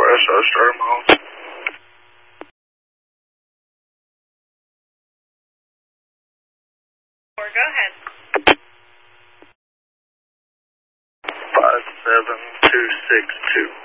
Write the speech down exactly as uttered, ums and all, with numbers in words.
S O, start him on. Go ahead. five seven two six two.